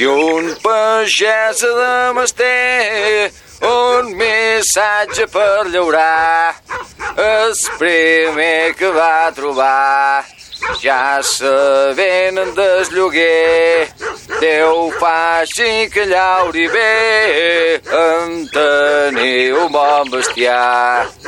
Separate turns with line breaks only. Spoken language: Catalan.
I un pagès de Master un missatge per llaurar. El primer que va trobar ja sabent del lloguer. Déu faci que llauri bé en tenir un bon bestiar.